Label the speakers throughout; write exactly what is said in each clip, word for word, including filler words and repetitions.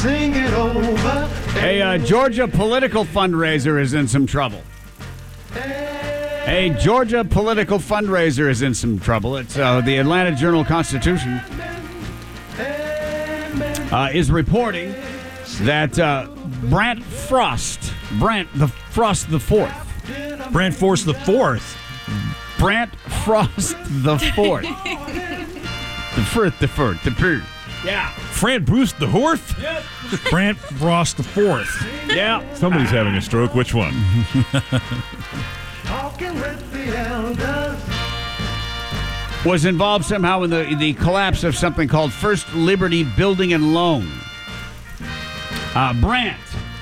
Speaker 1: Sing it over.
Speaker 2: A uh, Georgia political fundraiser is in some trouble. A Georgia political fundraiser is in some trouble. It's uh, the Atlanta Journal-Constitution uh, is reporting that uh, Brant Frost, Brant the Frost the Fourth,
Speaker 3: Brant Force the Fourth,
Speaker 2: Brant Frost the Fourth, the Firth, the Firth, the Purr. Yeah.
Speaker 4: Fran Bruce the Horth?
Speaker 2: Yep.
Speaker 3: Brant Frost the Fourth.
Speaker 2: Yeah.
Speaker 4: Somebody's having a stroke. Which one?
Speaker 1: Talking with the elders.
Speaker 2: Was involved somehow in the, the collapse of something called First Liberty Building and Loan. Uh, Brant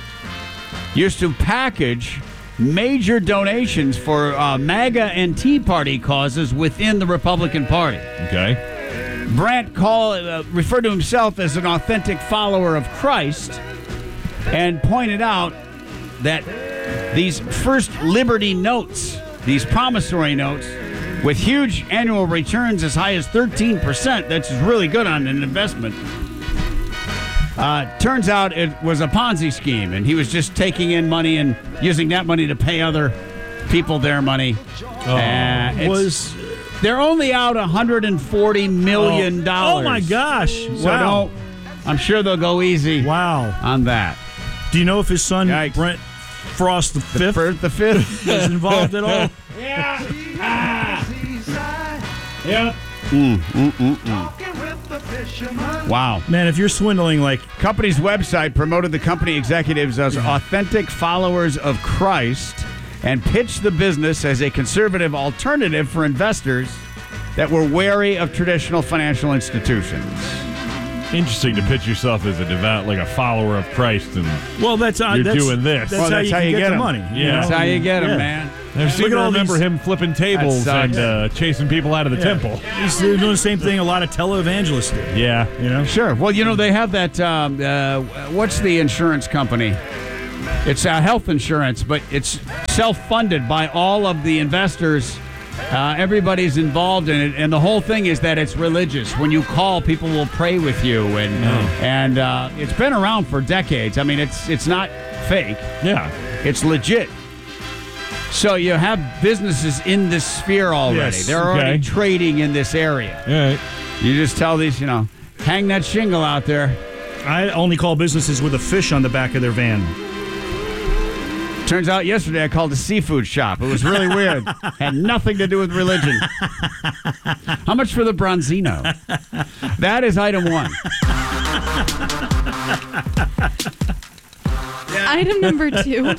Speaker 2: used to package major donations for uh, MAGA and Tea Party causes within the Republican Party.
Speaker 4: Okay.
Speaker 2: Brant call, uh, referred to himself as an authentic follower of Christ and pointed out that these First Liberty notes, these promissory notes, with huge annual returns as high as thirteen percent, that's really good on an investment, uh, turns out it was a Ponzi scheme, and he was just taking in money and using that money to pay other people their money.
Speaker 3: Oh,
Speaker 2: uh, it's-
Speaker 3: was...
Speaker 2: They're only out one hundred forty million dollars.
Speaker 3: Oh, my gosh.
Speaker 2: So
Speaker 3: Wow.
Speaker 2: don't, I'm sure they'll go easy
Speaker 3: Wow.
Speaker 2: on that.
Speaker 3: Do you know if his son,
Speaker 2: Yikes.
Speaker 3: Brent Frost the Fifth,
Speaker 2: First, the fifth.
Speaker 3: was involved at all?
Speaker 2: Yeah. Ah.
Speaker 1: Yep.
Speaker 2: Mm, mm, mm, mm.
Speaker 1: Talking with the fisherman.
Speaker 2: Wow.
Speaker 3: Man, if you're swindling like...
Speaker 2: Company's website promoted the company executives as authentic followers of Christ and pitched the business as a conservative alternative for investors that were wary of traditional financial institutions.
Speaker 4: Interesting to pitch yourself as a devout, like a follower of Christ, and
Speaker 3: Well, that's... Uh,
Speaker 4: You're
Speaker 3: that's,
Speaker 4: doing this.
Speaker 3: That's,
Speaker 2: Well,
Speaker 3: how,
Speaker 2: that's
Speaker 3: you
Speaker 2: how
Speaker 3: can
Speaker 2: you
Speaker 3: get,
Speaker 2: get
Speaker 3: the
Speaker 2: 'em.
Speaker 3: money. you
Speaker 4: Yeah.
Speaker 3: know?
Speaker 2: That's how you get them,
Speaker 3: Yeah.
Speaker 2: man.
Speaker 4: I seem
Speaker 3: Look
Speaker 4: to
Speaker 3: at all
Speaker 4: remember
Speaker 3: these-
Speaker 4: him flipping tables
Speaker 2: That
Speaker 4: and
Speaker 2: sucks.
Speaker 4: uh, chasing people out of the
Speaker 3: Yeah.
Speaker 4: temple.
Speaker 3: He's doing the same thing a lot of televangelists do.
Speaker 4: Yeah.
Speaker 3: You know?
Speaker 2: Sure. Well, you know, they have that, um, uh, what's the insurance company? It's uh, health insurance, but it's self-funded by all of the investors. Uh, everybody's involved in it, and the whole thing is that it's religious. When you call, people will pray with you, and and uh, it's been around for decades. I mean, it's it's not fake.
Speaker 4: Yeah.
Speaker 2: It's legit. So you have businesses in this sphere already.
Speaker 3: Yes,
Speaker 2: They're already
Speaker 4: okay.
Speaker 2: trading in this area.
Speaker 4: All right.
Speaker 2: You just tell these, you know, hang that shingle out there.
Speaker 3: I only call businesses with a fish on the back of their van.
Speaker 2: Turns out yesterday I called a seafood shop. It was really weird. Had nothing to do with religion. How much for the Bronzino? That is item one.
Speaker 5: Item number two.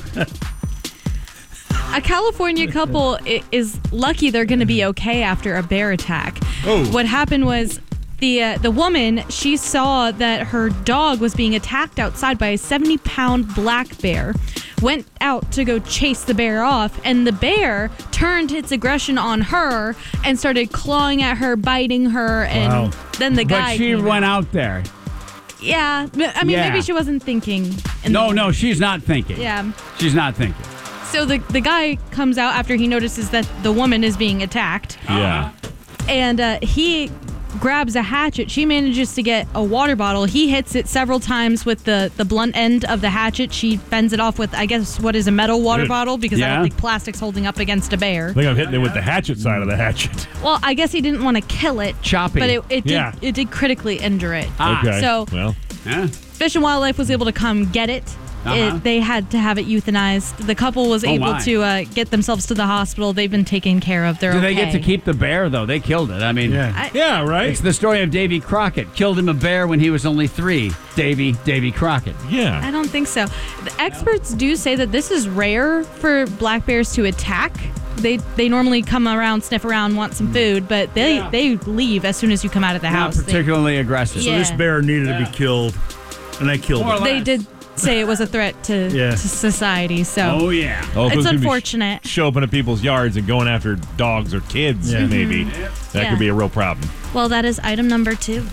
Speaker 5: A California couple i- is lucky they're going to be okay after a bear attack.
Speaker 4: Oh.
Speaker 5: What happened was the uh, the woman, she saw that her dog was being attacked outside by a seventy pound black bear, went out to go chase the bear off, and the bear turned its aggression on her and started clawing at her, biting her, and
Speaker 3: Wow.
Speaker 5: then the guy
Speaker 2: But she
Speaker 5: came
Speaker 2: went
Speaker 5: out.
Speaker 2: out there.
Speaker 5: Yeah, I mean,
Speaker 2: Yeah.
Speaker 5: maybe she wasn't thinking. in
Speaker 2: No,
Speaker 5: the-
Speaker 2: no, she's not thinking.
Speaker 5: Yeah.
Speaker 2: She's not thinking.
Speaker 5: So the the guy comes out after he notices that the woman is being attacked,
Speaker 4: Yeah.
Speaker 5: and uh, he grabs a hatchet. She manages to get a water bottle. He hits it several times with the, the blunt end of the hatchet. She bends it off with, I guess, what is a metal water
Speaker 4: Good.
Speaker 5: bottle, because I
Speaker 2: Yeah.
Speaker 5: don't think plastic's holding up against a bear.
Speaker 4: I think I'm hitting it with the hatchet side of the hatchet.
Speaker 5: Well, I guess he didn't want to kill it,
Speaker 2: Choppy.
Speaker 5: but it, it did
Speaker 4: Yeah.
Speaker 5: it did critically injure it.
Speaker 2: Ah.
Speaker 4: Okay.
Speaker 5: So-
Speaker 4: well,
Speaker 2: Huh?
Speaker 5: Fish and Wildlife was able to come get it.
Speaker 2: Uh-huh.
Speaker 5: It, they had to have it euthanized. The couple was
Speaker 2: Oh,
Speaker 5: able
Speaker 2: my.
Speaker 5: to uh, get themselves to the hospital. They've been taken care of. They're
Speaker 2: Do
Speaker 5: okay.
Speaker 2: they get to keep the bear, though? They killed it. I mean,
Speaker 3: Yeah.
Speaker 5: I-
Speaker 4: yeah, right.
Speaker 2: it's the story of Davy Crockett. Killed him a bear when he was only three. Davy, Davy Crockett.
Speaker 4: yeah.
Speaker 5: I don't think so. The experts do say that this is rare for black bears to attack. They they normally come around, sniff around, want some food, but they,
Speaker 2: Yeah.
Speaker 5: they leave as soon as you come out of the
Speaker 2: Not
Speaker 5: house. They,
Speaker 2: particularly aggressive.
Speaker 5: Yeah.
Speaker 3: So this bear needed to be killed, and I killed
Speaker 2: More or
Speaker 3: it.
Speaker 2: less.
Speaker 5: they did say it was a threat to,
Speaker 3: Yeah.
Speaker 5: to society, so
Speaker 2: Oh, yeah.
Speaker 4: Oh, if it
Speaker 5: it's
Speaker 4: was gonna be
Speaker 5: unfortunate.
Speaker 4: sh- show up into people's yards and going after dogs or kids,
Speaker 3: Yeah.
Speaker 4: maybe. That
Speaker 5: Yeah.
Speaker 4: could be a real problem.
Speaker 5: Well, that is item number two.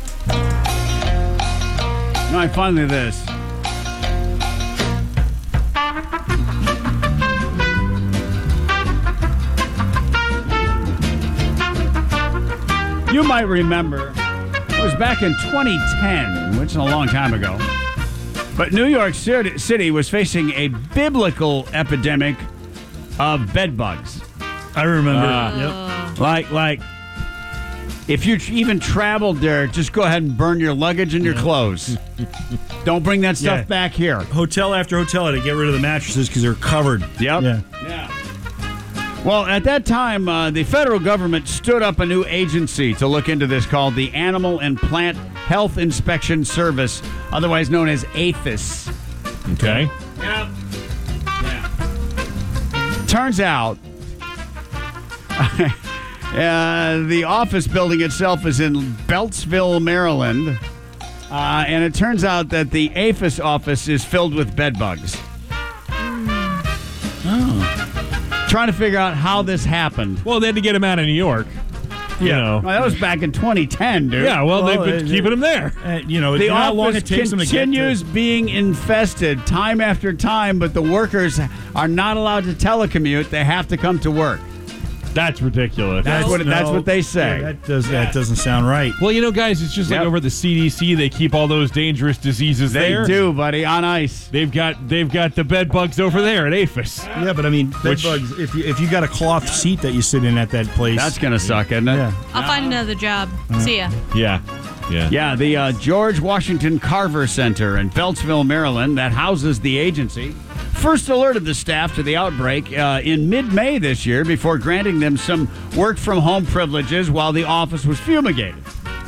Speaker 2: No, I finally this. You might remember, it was back in twenty ten, which is a long time ago. But New York City City was facing a biblical epidemic of bed bugs.
Speaker 3: I remember.
Speaker 4: Ah.
Speaker 3: Yep.
Speaker 2: Like, like, if you tr- even traveled there, just go ahead and burn your luggage and your clothes. Don't bring that stuff
Speaker 3: Yeah.
Speaker 2: back here.
Speaker 3: Hotel after hotel had to get rid of the mattresses because they're covered.
Speaker 2: Yep.
Speaker 3: Yeah.
Speaker 2: Yeah. Well, at that time, uh, the federal government stood up a new agency to look into this called the Animal and Plant Health Inspection Service, otherwise known as APHIS.
Speaker 4: Okay.
Speaker 2: Yep. Yeah. Turns out, uh, the office building itself is in Beltsville, Maryland, uh, and it turns out that the APHIS office is filled with bed bugs. Trying to figure out how this happened.
Speaker 4: Well, they had to get him out of New York. You
Speaker 3: Yeah.
Speaker 4: know.
Speaker 2: Well, that was back in twenty ten, dude.
Speaker 4: Yeah, well, they've been
Speaker 3: uh,
Speaker 4: keeping him there.
Speaker 3: Uh, you know,
Speaker 2: The
Speaker 3: you know how long
Speaker 2: office
Speaker 3: it takes them to get
Speaker 2: continues
Speaker 3: to...
Speaker 2: being infested time after time, but the workers are not allowed to telecommute. They have to come to work.
Speaker 4: That's ridiculous.
Speaker 2: That's what that's what they say.
Speaker 3: Yeah, that, does, that doesn't sound right.
Speaker 4: Well, you know, guys, it's just like
Speaker 2: Yep.
Speaker 4: over at the C D C, they keep all those dangerous diseases
Speaker 2: They
Speaker 4: there.
Speaker 2: do, buddy, on ice.
Speaker 4: They've got they've got the bed bugs over there at APHIS.
Speaker 3: Yeah, but I mean, bed
Speaker 4: Which-
Speaker 3: bugs, if you, if you got a cloth seat that you sit in at that place.
Speaker 2: That's gonna suck, isn't it?
Speaker 3: Yeah.
Speaker 5: I'll find another job. See ya.
Speaker 4: Yeah. Yeah.
Speaker 2: Yeah, the uh, George Washington Carver Center in Beltsville, Maryland, that houses the agency, first alerted the staff to the outbreak uh, in mid-May this year before granting them some work-from-home privileges while the office was fumigated.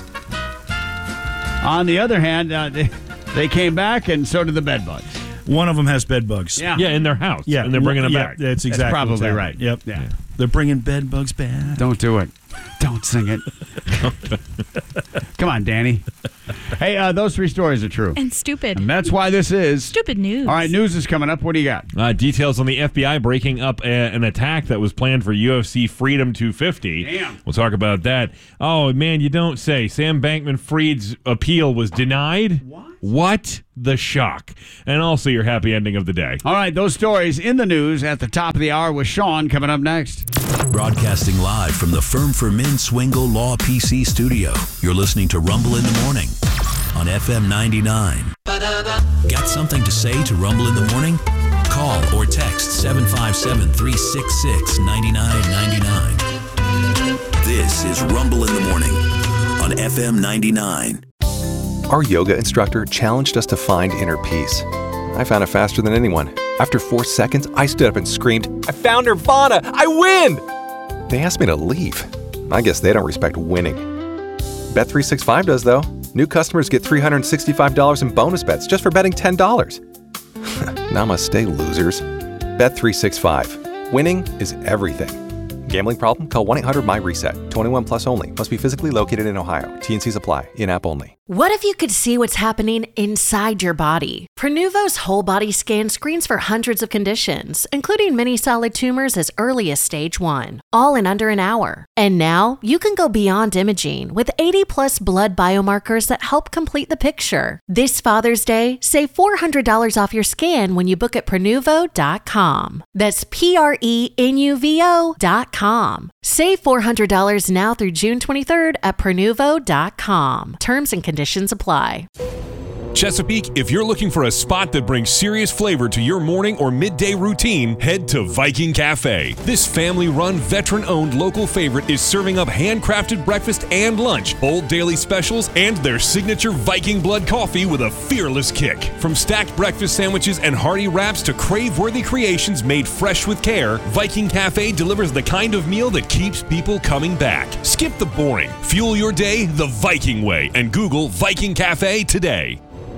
Speaker 2: On the other hand, uh, they, they came back, and so did the bed bugs.
Speaker 3: One of them has bed bugs.
Speaker 2: Yeah.
Speaker 4: Yeah, in their house.
Speaker 3: Yeah.
Speaker 4: And they're bringing them
Speaker 3: yeah,
Speaker 4: back.
Speaker 3: That's exactly
Speaker 2: probably
Speaker 3: what's happening.
Speaker 2: right.
Speaker 3: Yep.
Speaker 2: Yeah.
Speaker 3: They're bringing bed bugs back.
Speaker 2: Don't do it. Don't sing it. Come on, Danny. Hey, uh, those three stories are true.
Speaker 5: And stupid.
Speaker 2: And that's why this is...
Speaker 5: Stupid news.
Speaker 2: All right, news is coming up. What do you got?
Speaker 4: Uh, details on the F B I breaking up a, an attack that was planned for U F C Freedom two fifty.
Speaker 2: Damn.
Speaker 4: We'll talk about that. Oh, man, you don't say. Sam Bankman-Fried's appeal was denied? What? What? The shock. And also your happy ending of the day.
Speaker 2: All right, those stories in the news at the top of the hour with Sean coming up next.
Speaker 6: Broadcasting live from the Firm for Men Swingle Law P C studio. You're listening to Rumble in the Morning on F M ninety-nine. Got something to say to Rumble in the Morning? Call or text seven five seven, three six six, nine nine nine nine. This is Rumble in the Morning on F M ninety-nine.
Speaker 7: Our yoga instructor challenged us to find inner peace. I found it faster than anyone. After four seconds, I stood up and screamed, "I found Nirvana! I win!" They asked me to leave. I guess they don't respect winning. Bet three sixty-five does, though. New customers get three hundred sixty-five dollars in bonus bets just for betting ten dollars. Namaste, losers. Bet three sixty-five. Winning is everything. Gambling problem? Call one eight hundred my reset. twenty-one plus only. Must be physically located in Ohio. T and Cs apply. In-app only.
Speaker 8: What if you could see what's happening inside your body? Prenuvo's whole body scan screens for hundreds of conditions, including many solid tumors as early as stage one, all in under an hour. And now you can go beyond imaging with eighty plus blood biomarkers that help complete the picture. This Father's Day, save four hundred dollars off your scan when you book at Prenuvo dot com. That's P R E N U V O dot com. Save four hundred dollars now through June twenty-third at Prenuvo dot com. Terms and conditions apply.
Speaker 9: Chesapeake, if you're looking for a spot that brings serious flavor to your morning or midday routine, head to Viking Cafe. This family-run, veteran-owned local favorite is serving up handcrafted breakfast and lunch, bold daily specials, and their signature Viking Blood coffee with a fearless kick. From stacked breakfast sandwiches and hearty wraps to crave-worthy creations made fresh with care, Viking Cafe delivers the kind of meal that keeps people coming back. Skip the boring. Fuel your day the Viking way and Google Viking Cafe today.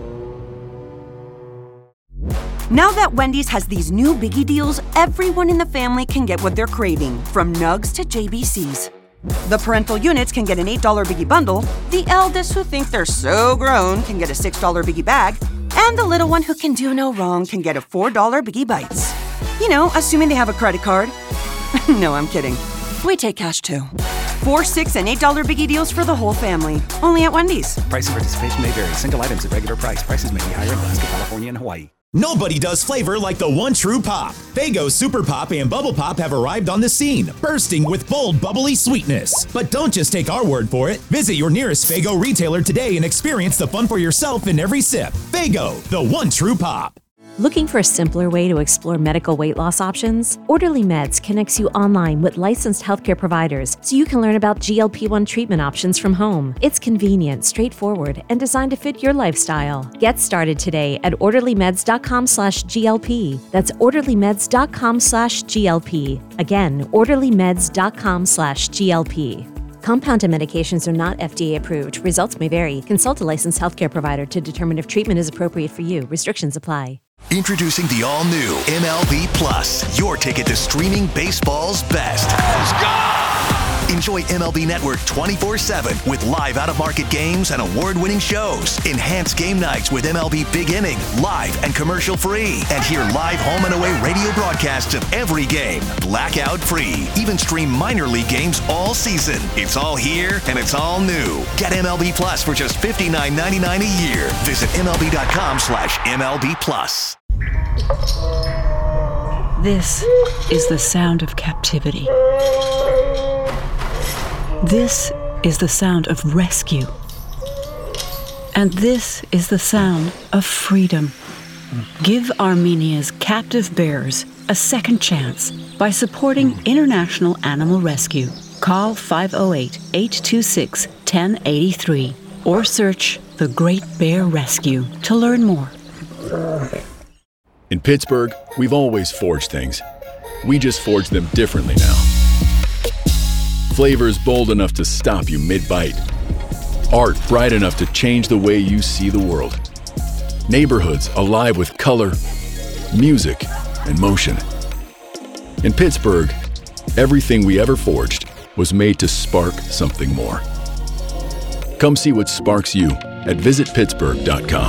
Speaker 10: Now that Wendy's has these new biggie deals, everyone in the family can get what they're craving, from nugs to J B Cs. The parental units can get an eight dollar biggie bundle, the eldest who think they're so grown can get a six dollar biggie bag, and the little one who can do no wrong can get a four dollar biggie bites. You know, assuming they have a credit card. No, I'm kidding. We take cash too. Four, six, and eight dollar biggie deals for the whole family. Only at Wendy's.
Speaker 11: Price and participation may vary. Single items at regular price. Prices may be higher in Alaska, California, and Hawaii. Nobody does flavor like the one true pop. Faygo Super Pop and Bubble Pop have arrived on the scene, bursting with bold, bubbly sweetness. But don't just take our word for it. Visit your nearest Faygo retailer today and experience the fun for yourself in every sip. Faygo, the one true pop.
Speaker 12: Looking for a simpler way to explore medical weight loss options? Orderly Meds connects you online with licensed healthcare providers so you can learn about G L P one treatment options from home. It's convenient, straightforward, and designed to fit your lifestyle. Get started today at orderlymeds.com slash GLP. That's orderlymeds.com slash GLP. Again, orderlymeds.com slash GLP. Compounded medications are not F D A approved. Results may vary. Consult a licensed healthcare provider to determine if treatment is appropriate for you. Restrictions apply.
Speaker 13: Introducing the all-new M L B Plus, your ticket to streaming baseball's best. Let's go! Enjoy M L B Network twenty-four seven with live out-of-market games and award-winning shows. Enhance game nights with M L B Big Inning, live and commercial-free. And hear live home and away radio broadcasts of every game, blackout-free. Even stream minor league games all season. It's all here and it's all new. Get M L B Plus for just fifty-nine ninety-nine a year. Visit MLB.com slash MLB Plus.
Speaker 14: This is the sound of captivity. This is the sound of rescue. And this is the sound of freedom. Give Armenia's captive bears a second chance by supporting International Animal Rescue. Call five oh eight, eight two six, one oh eight three or search The Great Bear Rescue to learn more.
Speaker 15: In Pittsburgh, we've always forged things. We just forge them differently now. Flavors bold enough to stop you mid-bite. Art bright enough to change the way you see the world. Neighborhoods alive with color, music, and motion. In Pittsburgh, everything we ever forged was made to spark something more. Come see what sparks you at visit pittsburgh dot com.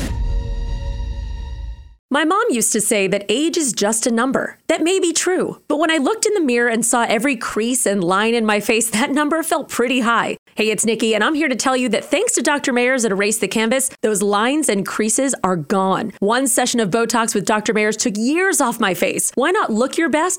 Speaker 16: My mom used to say that age is just a number. That may be true, but when I looked in the mirror and saw every crease and line in my face, that number felt pretty high. Hey, it's Nikki, and I'm here to tell you that thanks to Doctor Mayers at Erase the Canvas, those lines and creases are gone. One session of Botox with Doctor Mayers took years off my face. Why not look your best